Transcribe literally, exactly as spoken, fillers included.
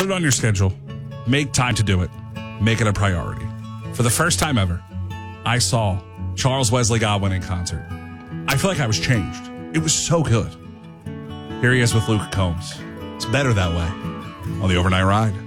it on your schedule. Make time to do it. Make it a priority. For the first time ever, I saw Charles Wesley Godwin in concert. I feel like I was changed. It was so good. Here he is with Luke Combs. It's better that way on the Overnight Ride.